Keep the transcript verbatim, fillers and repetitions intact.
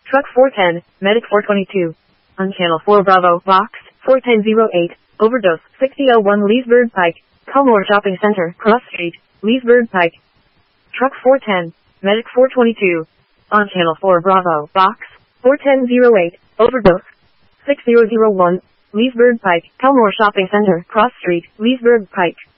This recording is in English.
Truck four ten, Medic four twenty-two. On Channel four Bravo, Box, four ten oh eight, Overdose, sixty oh one Leesburg Pike, Culmore Shopping Center, Cross Street, Leesburg Pike. Truck four ten, Medic four twenty-two. On Channel four Bravo, Box, four ten oh eight, Overdose, six thousand one, Leesburg Pike, Culmore Shopping Center, Cross Street, Leesburg Pike.